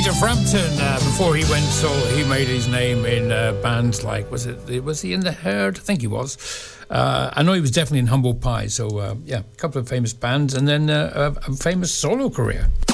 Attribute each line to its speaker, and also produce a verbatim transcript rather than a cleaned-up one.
Speaker 1: Peter Frampton, uh, before he went solo, he made his name in uh, bands like, was it, was he in The Herd? I think he was. Uh, I know he was definitely in Humble Pie, so uh, yeah, a couple of famous bands, and then uh, a, a famous solo career.